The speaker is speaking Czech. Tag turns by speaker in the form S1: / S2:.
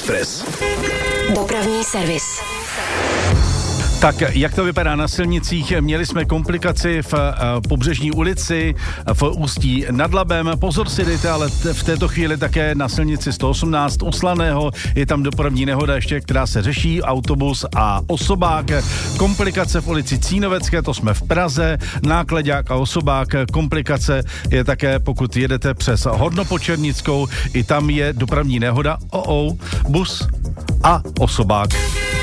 S1: Express.
S2: Dopravní servis.
S3: Tak jak to vypadá na silnicích? Měli jsme komplikaci v Pobřežní ulici, v Ústí nad Labem. Pozor si dejte, ale v této chvíli také na silnici 118 u Slaného je tam dopravní nehoda ještě, která se řeší, autobus a osobák. Komplikace v ulici Cínovecké, to jsme v Praze, nákladák a osobák. Komplikace je také, pokud jedete přes Hornopočernickou, i tam je dopravní nehoda, bus a osobák.